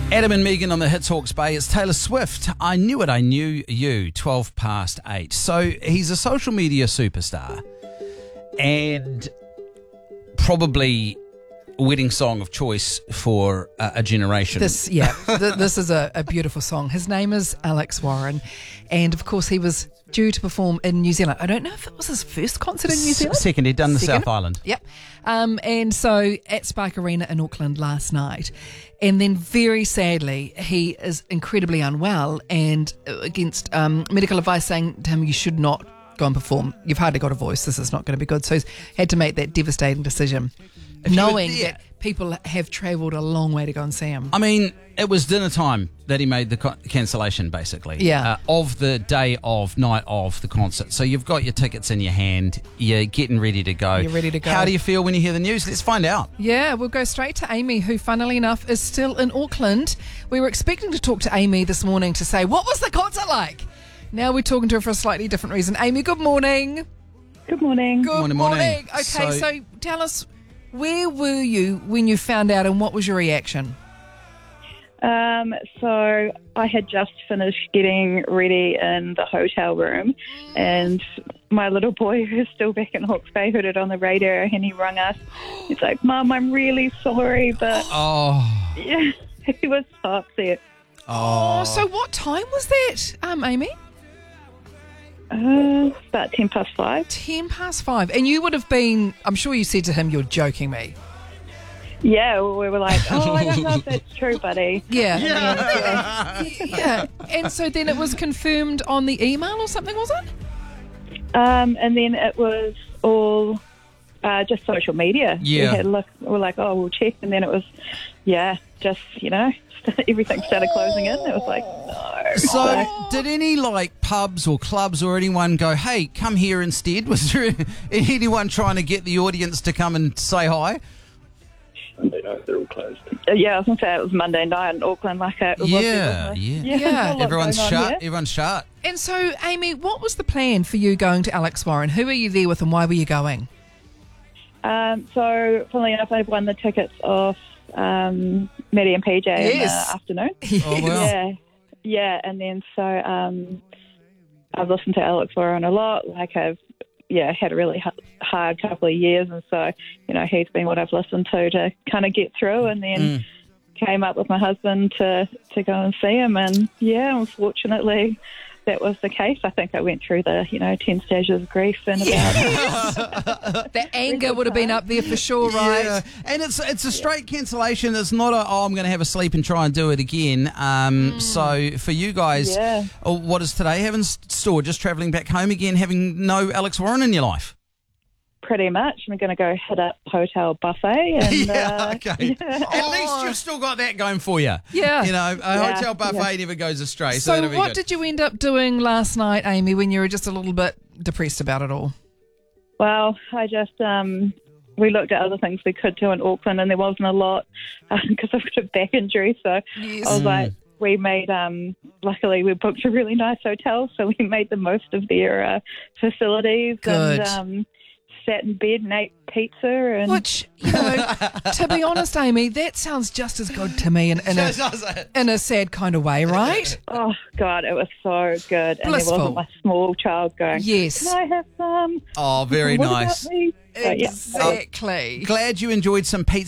Adam and Megan on the Hits Hawke's Bay. It's Taylor Swift. I knew it, I knew you. 8:12. So he's a social media superstar and probably a wedding song of choice for a generation. This is a beautiful song. His name is Alex Warren, and of course he was due to perform in New Zealand. I don't know if it was his first concert in New Zealand. Second, he'd done the South Island. Yep. And so at Spark Arena in Auckland last night. And then very sadly, he is incredibly unwell and against medical advice saying to him, you should not go and perform. You've hardly got a voice. This is not going to be good. So he's had to make that devastating decision, knowing that people have travelled a long way to go and see him. I mean, it was dinner time that he made the cancellation, basically. Yeah. Of the day of, night of the concert. So you've got your tickets in your hand. You're getting ready to go. You're ready to go. How do you feel when you hear the news? Let's find out. Yeah, we'll go straight to Amy, who, funnily enough, is still in Auckland. We were expecting to talk to Amy this morning to say, what was the concert like? Now we're talking to her for a slightly different reason. Amy, good morning. Good morning. Good morning. Okay, so tell us, where were you when you found out and what was your reaction? So I had just finished getting ready in the hotel room, and my little boy, who's still back in Hawke's Bay, heard it on the radio, and he rang us. He's like, Mum, I'm really sorry, but yeah, he was so upset. Oh, so what time was that, Amy? About 5:10. 5:10. And you would have been, I'm sure you said to him, you're joking me. Yeah, we were like, oh, I don't know if that's true, buddy. Yeah. Yeah. And so then it was confirmed on the email or something, was it? And then it was all just social media. Yeah. We're like, oh, we'll check. And then it was, just, everything started closing in. It was like, no. So did any pubs or clubs or anyone go, hey, come here instead? Was there anyone trying to get the audience to come and say hi? Monday night, they're all closed. Yeah, I was going to say it was Monday night in Auckland. Yeah. Everyone's shut. Everyone's shut. And so, Amy, what was the plan for you going to Alex Warren? Who were you there with and why were you going? So, funnily enough, I won the tickets off Maddie and PJ in the afternoon. Oh, wow. Yeah, and then so I've listened to Alex Warren a lot. I've had a really hard couple of years, and so he's been what I've listened to kind of get through, and then came up with my husband to go and see him, and unfortunately that was the case. I think I went through the 10 stages of grief and about the anger would have been up there for sure, right? Yeah. And it's a straight cancellation. It's not I'm going to have a sleep and try and do it again. So for you guys, what does today have in store? Just travelling back home again, having no Alex Warren in your life? Pretty much. I'm going to go hit up Hotel Buffet. And, okay. At least you've still got that going for you. Yeah. Hotel Buffet never goes astray. So what did you end up doing last night, Amy, when you were just a little bit depressed about it all? Well, I just, we looked at other things we could do in Auckland, and there wasn't a lot because I've got a back injury. So I was like, we made, luckily we booked a really nice hotel, so we made the most of their facilities. Good. And sat in bed and ate pizza. And which, to be honest, Amy, that sounds just as good to me in a sad kind of way, right? Oh, God, it was so good. Blissful. And there wasn't my small child going, yes. Can I have some? Oh, very nice. What about me? Exactly. Glad you enjoyed some pizza.